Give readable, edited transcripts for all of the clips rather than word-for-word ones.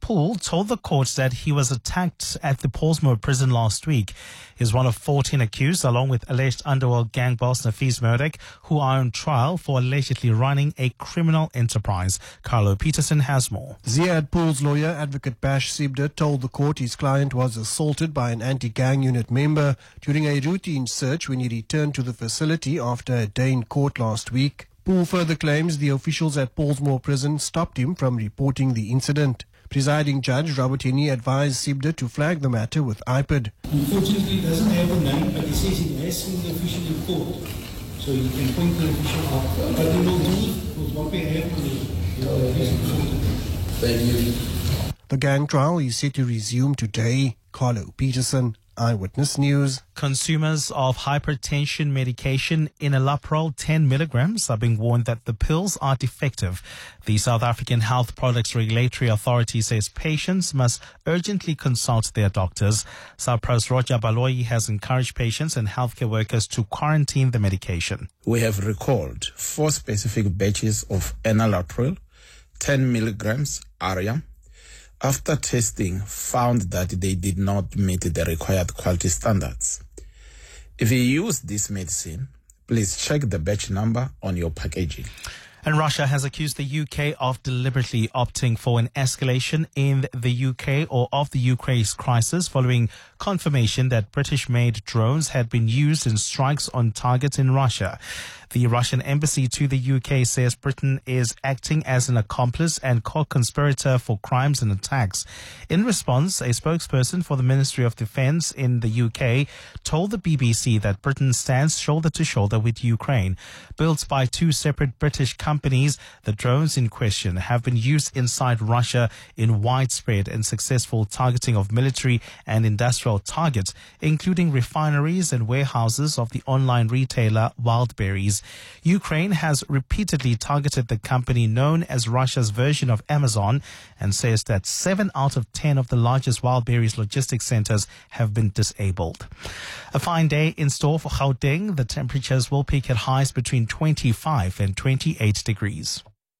Poole told the court that he was attacked at the Pollsmoor prison last week. He is one of 14 accused, along with alleged underworld gang boss Nafees Murdoch, who are on trial for allegedly running a criminal enterprise. Carlo Peterson has more. Ziad Poole's lawyer, Advocate Bash Sibda, told the court his client was assaulted by an anti-gang unit member during a routine search when he returned to the facility after a day in court last week. Poole further claims the officials at Pollsmoor prison stopped him from reporting the incident. Presiding Judge Robert Henney advised Sibda to flag the matter with IPID. Unfortunately, he doesn't have a name, but he says he has seen the official in court. So you can point the official out. But we will do with what we have on the Thank you. The gang trial is set to resume today. Carlo Peterson, Eyewitness News. Consumers of hypertension medication enalapril 10 milligrams are being warned that the pills are defective. The South African Health Products Regulatory Authority says patients must urgently consult their doctors. SAHPRA's Roger Baloyi has encouraged patients and healthcare workers to quarantine the medication. We have recalled 4 specific batches of enalapril, 10 milligrams ARIA. After testing, found that they did not meet the required quality standards. If you use this medicine, please check the batch number on your packaging. And Russia has accused the UK of deliberately opting for an escalation in the UK or of the Ukraine's crisis following confirmation that British-made drones had been used in strikes on targets in Russia. The Russian embassy to the UK says Britain is acting as an accomplice and co-conspirator for crimes and attacks. In response, a spokesperson for the Ministry of Defence in the UK told the BBC that Britain stands shoulder to shoulder with Ukraine. Built by 2 separate British companies, the drones in question have been used inside Russia in widespread and successful targeting of military and industrial targets, including refineries and warehouses of the online retailer Wildberries. Ukraine has repeatedly targeted the company known as Russia's version of Amazon and says that 7 out of 10 of the largest Wildberries logistics centers have been disabled. A fine day in store for Gauteng. The temperatures will peak at highs between 25 and 28 degrees.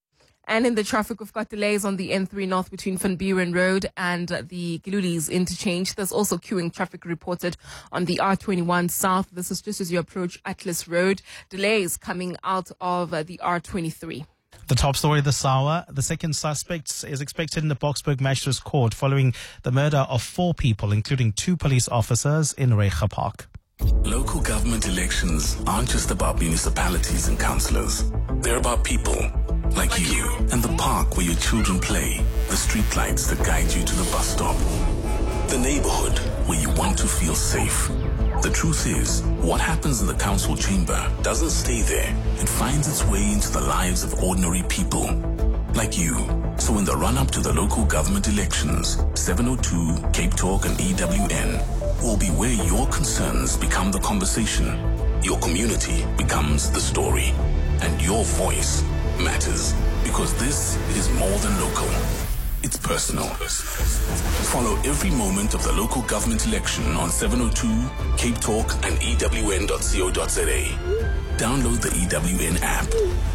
And in the traffic, we've got delays on the N3 North between Van Buren Road and the Gilulis interchange. There's also queuing traffic reported on the R21 South. This is just as you approach Atlas Road. Delays coming out of the R23. The top story this hour, the second suspect is expected in the Boksburg Magistrates Court following the murder of 4 people, including 2 police officers in Reiger Park. Local government elections aren't just about municipalities and councillors. They're about people like you and the park where your children play, the streetlights that guide you to the bus stop, the neighborhood where you want to feel safe. The truth is, what happens in the council chamber doesn't stay there. It finds its way into the lives of ordinary people like you. So in the run-up to the local government elections, 702, Cape Talk and EWN will be where your concerns become the conversation, your community becomes the story, and your voice matters, because this is more than local. It's personal. Follow every moment of the local government election on 702, Cape Talk and EWN.co.za. Download the EWN app.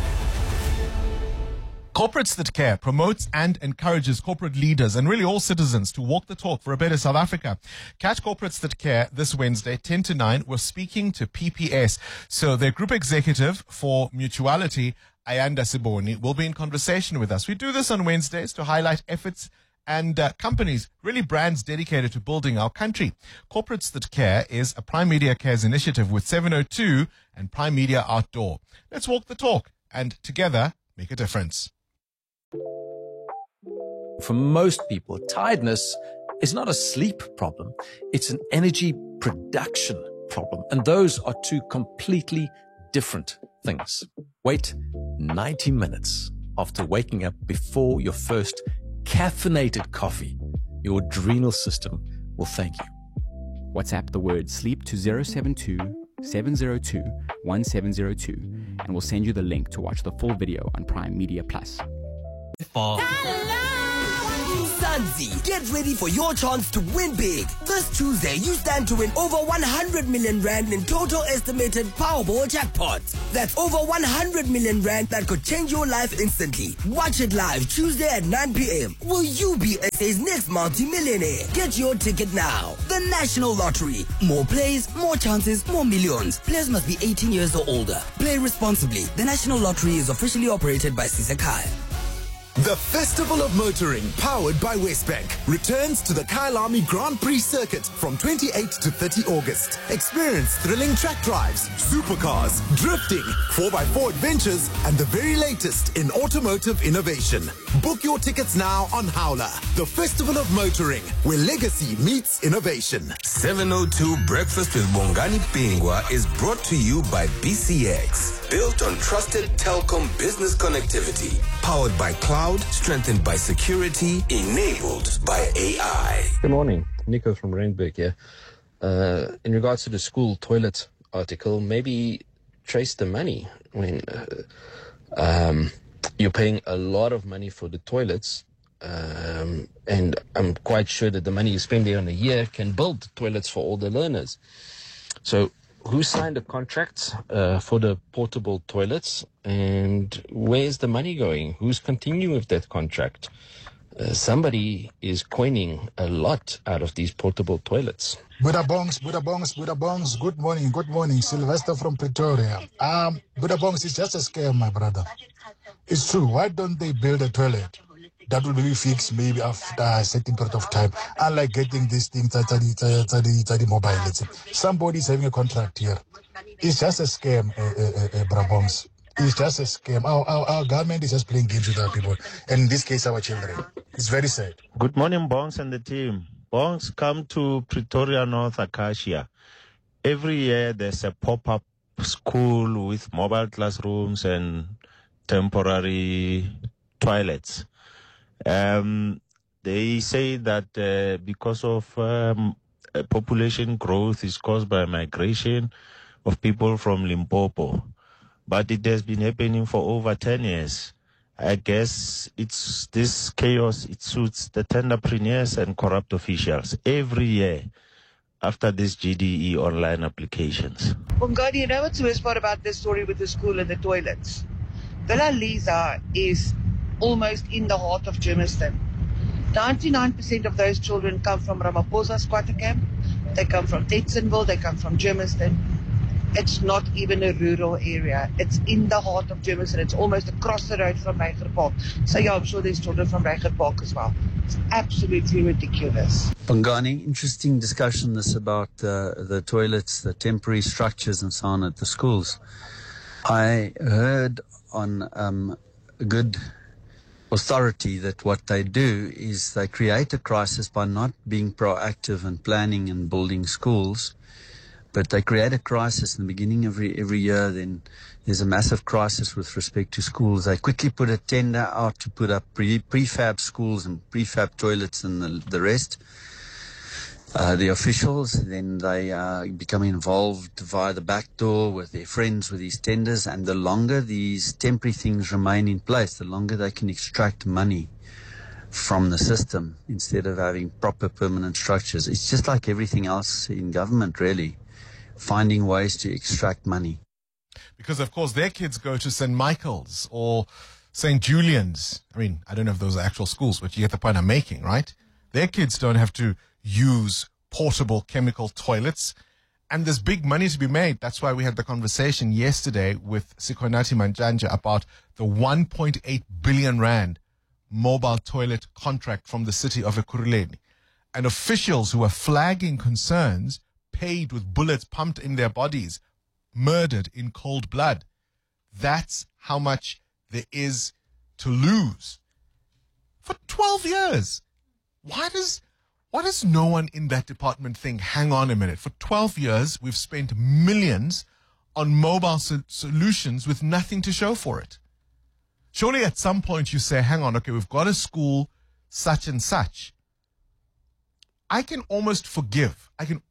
Corporates That Care promotes and encourages corporate leaders and really all citizens to walk the talk for a better South Africa. Catch Corporates That Care this Wednesday, 10 to 9. We're speaking to PPS. So their group executive for Mutuality, Ayanda Siboni, will be in conversation with us. We do this on Wednesdays to highlight efforts and companies, really brands dedicated to building our country. Corporates That Care is a Prime Media Cares initiative with 702 and Prime Media Outdoor. Let's walk the talk and together make a difference. For most people, tiredness is not a sleep problem. It's an energy production problem. And those are 2 completely different things. Wait 90 minutes after waking up before your first caffeinated coffee. Your adrenal system will thank you. WhatsApp the word sleep to 072 702 1702 and we'll send you the link to watch the full video on Prime Media Plus. For Mzansi. Get ready for your chance to win big. This Tuesday, you stand to win over 100 million rand in total estimated Powerball jackpot. That's over 100 million rand that could change your life instantly. Watch it live Tuesday at 9 p.m. Will you be SA's next multi-millionaire? Get your ticket now. The National Lottery. More plays, more chances, more millions. Players must be 18 years or older. Play responsibly. The National Lottery is officially operated by Sisekhaya. The Festival of Motoring, powered by Westbank, returns to the Kyalami Grand Prix circuit from 28 to 30 August. Experience thrilling track drives, supercars, drifting, 4x4 adventures, and the very latest in automotive innovation. Book your tickets now on Howler, the Festival of Motoring, where legacy meets innovation. 702 Breakfast with Bongani Pingwa is brought to you by BCX. Built on trusted telecom business connectivity. Powered by cloud, strengthened by security, enabled by AI. Good morning. Nico from Randburg here. In regards to the school toilet article, maybe trace the money. I mean, you're paying a lot of money for the toilets, and I'm quite sure that the money you spend there in a year can build toilets for all the learners. So who signed the contracts for the portable toilets, and where's the money going? Who's continuing with that contract? Somebody is coining a lot out of these portable toilets. Buddha Bongs. Good morning. Sylvester from Pretoria. Buddha Bongs is just a scam, my brother. It's true. Why don't they build a toilet that will be fixed maybe after a certain period of time? Unlike getting these things the mobile, let's say. Somebody's having a contract here. It's just a scam, Buddha Bongs. It's just a scam. Our government is just playing games with our people. And in this case, our children. It's very sad. Good morning, Bongs and the team. Bongs, come to Pretoria North Acacia. Every year there's a pop-up school with mobile classrooms and temporary toilets. They say that because of population growth is caused by migration of people from Limpopo. But it has been happening for over 10 years. I guess it's this chaos, it suits the tenderpreneurs and corrupt officials every year after these GDE online applications. Bongani, you know what's the worst part about this story with the school and the toilets? Villa Lisa is almost in the heart of Germiston. 99% of those children come from Ramaphosa squatter camp. They come from Tetsonville, they come from Germiston. It's not even a rural area. It's in the heart of Germiston. It's almost across the road from Reiger Park. So yeah, I'm sure there's children from Reiger Park as well. It's absolutely ridiculous. Bongani, interesting discussion this about the toilets, the temporary structures and so on at the schools. I heard on good authority that what they do is they create a crisis by not being proactive and planning and building schools. But they create a crisis in the beginning of every year. Then there's a massive crisis with respect to schools. They quickly put a tender out to put up prefab schools and prefab toilets and the rest. The officials, then they become involved via the back door with their friends with these tenders. And the longer these temporary things remain in place, the longer they can extract money from the system instead of having proper permanent structures. It's just like everything else in government, really. Finding ways to extract money. Because, of course, their kids go to St. Michael's or St. Julian's. I mean, I don't know if those are actual schools, but you get the point I'm making, right? Their kids don't have to use portable chemical toilets. And there's big money to be made. That's why we had the conversation yesterday with Sikonathi Manjanja about the 1.8 billion rand mobile toilet contract from the city of Ekurhuleni. And officials who are flagging concerns paid with bullets pumped in their bodies, murdered in cold blood. That's how much there is to lose. For 12 years. Why does no one in that department think, hang on a minute, for 12 years we've spent millions on mobile solutions with nothing to show for it? Surely at some point you say, hang on, okay, we've got a school such and such. I can almost forgive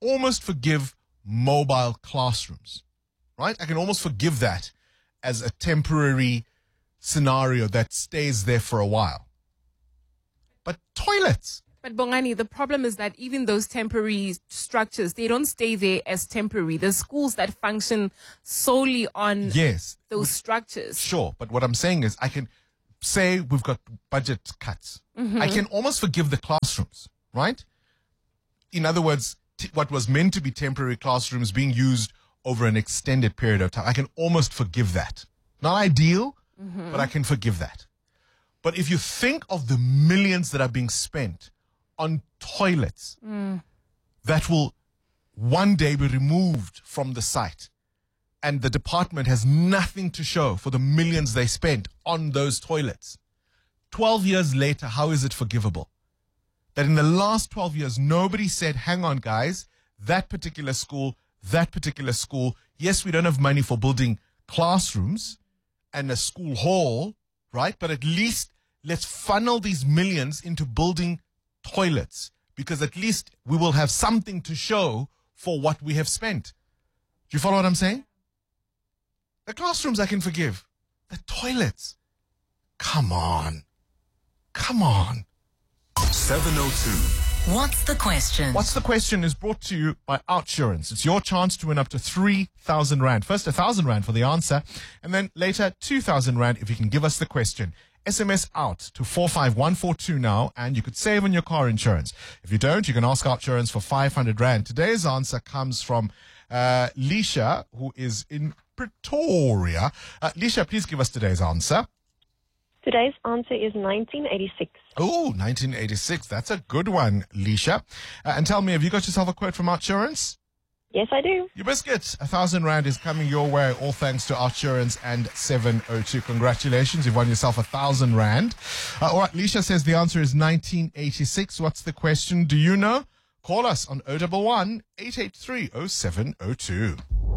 mobile classrooms, right? I can almost forgive that as a temporary scenario that stays there for a while. But toilets. But Bongani, the problem is that even those temporary structures, they don't stay there as temporary. There's schools that function solely on those structures. Sure, but what I'm saying is I can say we've got budget cuts. Mhm. I can almost forgive the classrooms, right? In other words, what was meant to be temporary classrooms being used over an extended period of time. I can almost forgive that. Not ideal, but I can forgive that. But if you think of the millions that are being spent on toilets that will one day be removed from the site, and the department has nothing to show for the millions they spent on those toilets. 12 years later, how is it forgivable? That in the last 12 years, nobody said, hang on, guys, that particular school, yes, we don't have money for building classrooms and a school hall, right? But at least let's funnel these millions into building toilets, because at least we will have something to show for what we have spent. Do you follow what I'm saying? The classrooms I can forgive. The toilets. Come on. 702. What's the question? What's the question is brought to you by Outsurance. It's your chance to win up to 3,000 Rand. First 1,000 Rand for the answer, and then later 2,000 Rand if you can give us the question. SMS out to 45142 now, and you could save on your car insurance. If you don't, you can ask Outsurance for 500 Rand. Today's answer comes from Lisha, who is in Pretoria. Lisha, please give us today's answer. Today's answer is 1986. Oh, 1986. That's a good one, Lisha. And tell me, have you got yourself a quote from Outsurance? Yes, I do. You biscuit. 1,000 Rand is coming your way, all thanks to Outsurance and 702. Congratulations, you've won yourself 1,000 Rand. All right, Lisha says the answer is 1986. What's the question? Do you know? Call us on 011 883 0702.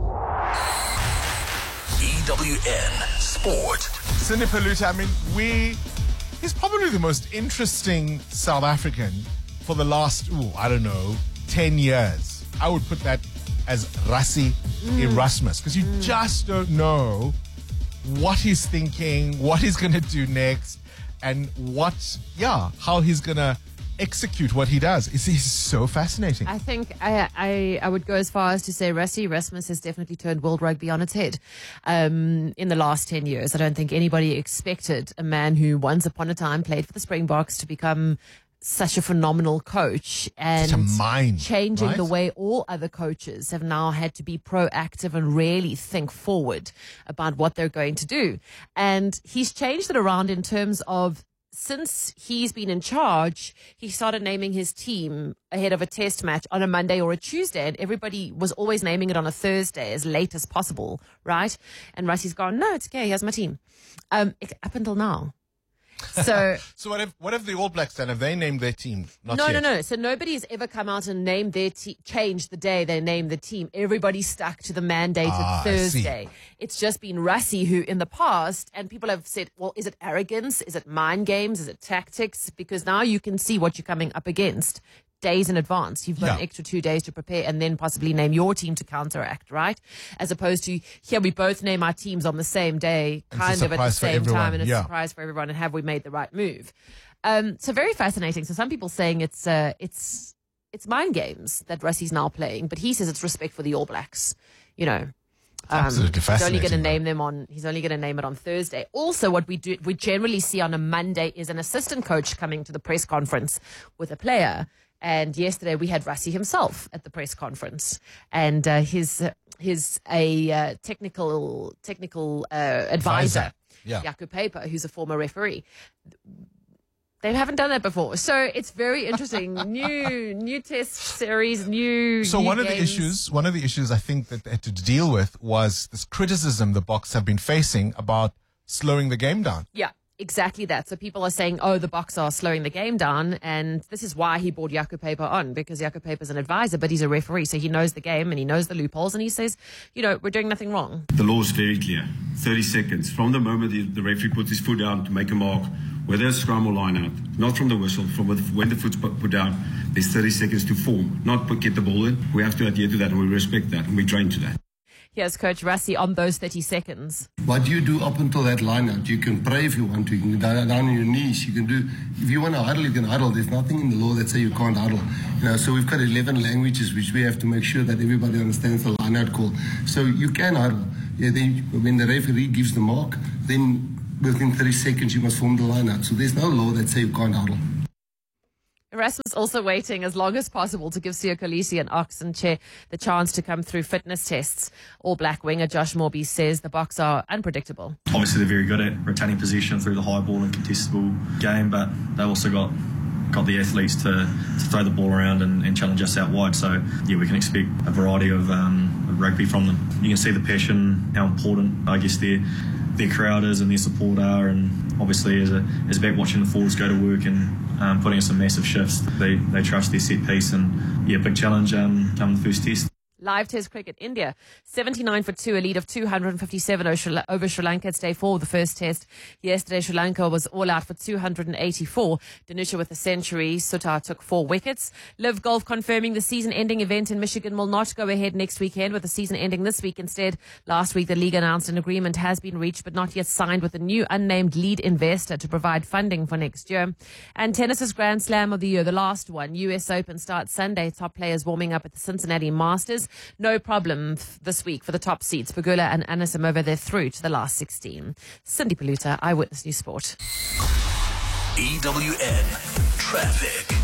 EWN Sport. Cindy Paluta, I mean, he's probably the most interesting South African for the last, 10 years. I would put that as Rassie Erasmus, because you just don't know what he's thinking, what he's going to do next, and how he's going to execute what he does. He's so fascinating. I think I would go as far as to say Rassie Erasmus has definitely turned world rugby on its head in the last 10 years. I don't think anybody expected a man who once upon a time played for the Springboks to become such a phenomenal coach and such a mind, changing right? the way all other coaches have now had to be proactive and really think forward about what they're going to do. And he's changed it around in terms of, since he's been in charge, he started naming his team ahead of a test match on a Monday or a Tuesday, and everybody was always naming it on a Thursday as late as possible, right? And Rassie's gone, no, it's okay, here's my team. Up until now. So what if the All Blacks then, have they named their team? No. So nobody has ever come out and named their changed the day they named the team. Everybody stuck to the mandated Thursday. It's just been Rassie who in the past, and people have said, well, is it arrogance? Is it mind games? Is it tactics? Because now you can see what you're coming up against days in advance. You've got an extra 2 days to prepare and then possibly name your team to counteract, right? As opposed to, here we both name our teams on the same day, kind of at the same time, and it's a surprise for everyone, and have we made the right move? So very fascinating. So some people saying it's mind games that Rassie's now playing, but he says it's respect for the All Blacks, Absolutely fascinating. He's only going to name them he's only going to name it on Thursday. Also, what we generally see on a Monday is an assistant coach coming to the press conference with a player. And yesterday we had Rassie himself at the press conference, and his technical advisor, Jaco Paper, who's a former referee. They haven't done that before, so it's very interesting. New test series, So new one games. of the issues I think that they had to deal with was this criticism the Boks have been facing about slowing the game down. Yeah. Exactly that. So people are saying, the Boks are slowing the game down, and this is why he brought Jaco Paper on, because Jaco Paper's an advisor, but he's a referee, so he knows the game and he knows the loopholes, and he says, we're doing nothing wrong. The law is very clear. 30 seconds from the moment the referee puts his foot down to make a mark, whether a scrum or line out, not from the whistle, from when the foot's put down, there's 30 seconds to form, not get the ball in. We have to adhere to that, and we respect that, and we train to that. Here's Coach Rassie on those 30 seconds. What you do up until that line out, you can pray if you want to, you can go down on your knees, you can do, if you want to huddle, you can huddle. There's nothing in the law that says you can't huddle. So we've got 11 languages which we have to make sure that everybody understands the line out call. So you can huddle. Then when the referee gives the mark, then within 30 seconds you must form the line out. So there's no law that says you can't huddle. Erasmus also waiting as long as possible to give Siya Kolisi and Oxen Che the chance to come through fitness tests. All Black winger Josh Morby says the Boks are unpredictable. Obviously they're very good at retaining possession through the high ball and contestable game, but they've also got the athletes to throw the ball around and challenge us out wide. So yeah, we can expect a variety of rugby from them. You can see the passion, how important I guess their crowd is and their support are, and obviously as a back watching the forwards go to work and putting in some massive shifts. They trust their set piece, and yeah, big challenge come the first test. Live Test cricket, India 79 for 2, a lead of 257 over Sri Lanka. It's day 4 of the first test. Yesterday, Sri Lanka was all out for 284. Danusha with a century. Sutta took 4 wickets. Live Golf confirming the season-ending event in Michigan will not go ahead next weekend, with the season ending this week instead. Last week, the league announced an agreement has been reached but not yet signed with a new unnamed lead investor to provide funding for next year. And tennis's Grand Slam of the year, the last one, US Open, starts Sunday. Top players warming up at the Cincinnati Masters. No problem this week for the top seeds. Pegula and Anisimova, they're through to the last 16. Cindy Paluta, Eyewitness News Sport. EWN Traffic.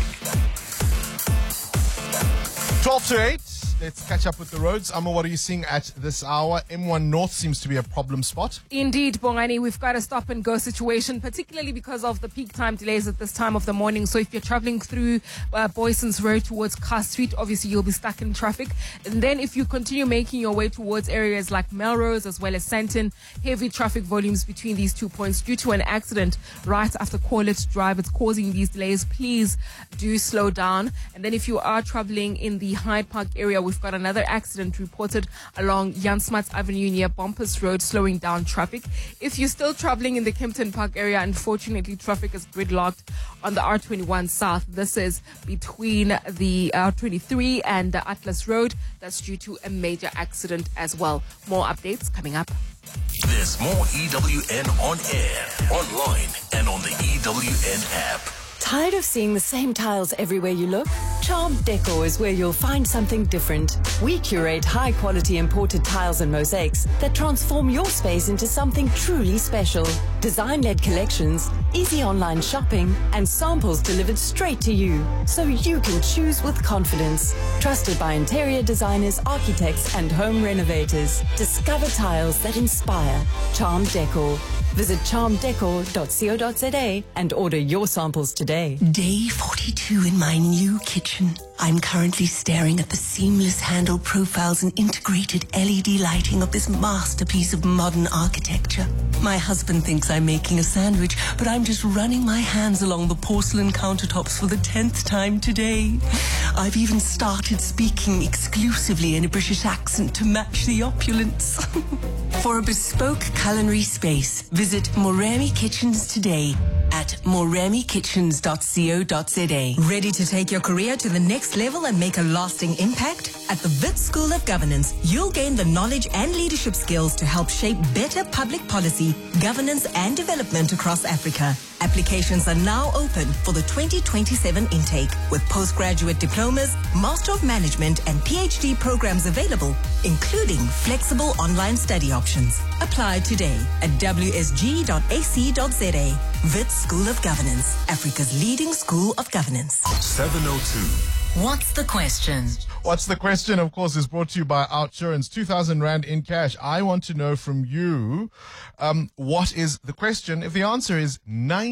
12 to 8. Let's catch up with the roads. Amma, what are you seeing at this hour? M1 North seems to be a problem spot. Indeed, Bongani, we've got a stop and go situation, particularly because of the peak time delays at this time of the morning. So if you're traveling through Boyson's Road towards Car Street, obviously you'll be stuck in traffic. And then if you continue making your way towards areas like Melrose as well as Sandton, heavy traffic volumes between these 2 points due to an accident right after Corlett Drive. It's causing these delays. Please do slow down. And then if you are traveling in the Hyde Park area, we've got another accident reported along Jan Smuts Avenue near Bumpers Road, slowing down traffic. If you're still traveling in the Kempton Park area, unfortunately, traffic is gridlocked on the R21 South. This is between the R23 and the Atlas Road. That's due to a major accident as well. More updates coming up. There's more EWN on air, online, and on the EWN app. Tired of seeing the same tiles everywhere you look? Charmed Decor is where you'll find something different. We curate high-quality imported tiles and mosaics that transform your space into something truly special. Design-led collections, easy online shopping, and samples delivered straight to you, so you can choose with confidence. Trusted by interior designers, architects, and home renovators. Discover tiles that inspire. Charmed Decor. Visit charmeddecor.co.za and order your samples today. Day 42 in my new kitchen. I'm currently staring at the seamless handle profiles and integrated LED lighting of this masterpiece of modern architecture. My husband thinks I'm making a sandwich, but I'm just running my hands along the porcelain countertops for the 10th time today. I've even started speaking exclusively in a British accent to match the opulence. For a bespoke culinary space, visit Moremi Kitchens today at moremikitchens.co.za. Ready to take your career to the next level and make a lasting impact? At the Wits School of Governance, you'll gain the knowledge and leadership skills to help shape better public policy, governance and development across Africa. Applications are now open for the 2027 intake, with postgraduate diplomas, Master of Management and PhD programs available, including flexible online study options. Apply today at wsg.ac.za. Wits School of Governance, Africa's leading school of governance. 702. What's the question? What's the question, of course, is brought to you by Outsurance. 2,000 Rand in cash. I want to know from you, what is the question? If the answer is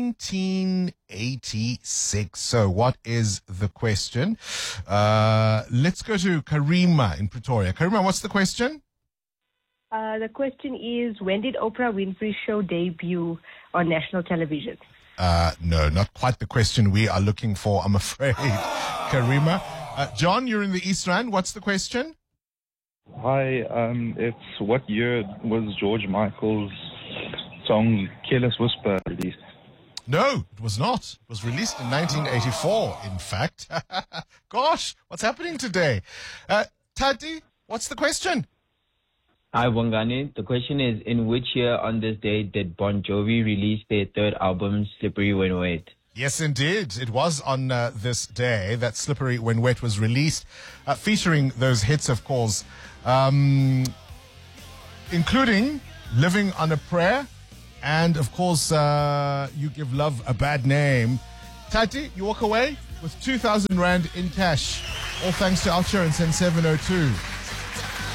1986. So what is the question? Let's go to Karima in Pretoria. Karima, what's the question? The question is, when did Oprah Winfrey's show debut on national television? No, not quite the question we are looking for, I'm afraid, Karima. John, you're in the East Rand. What's the question? Hi, it's what year was George Michael's song Careless Whisper released? No, it was not. It was released in 1984, in fact. Gosh, what's happening today? Tati, what's the question? Hi, Bongani. The question is, in which year on this day did Bon Jovi release their third album, Slippery When Wet? Yes, indeed. It was on this day that Slippery When Wet was released, featuring those hits, of course, including Living on a Prayer and, of course, You Give Love a Bad Name. Tati, you walk away with 2,000 Rand in cash. All thanks to Altura and Sen 702.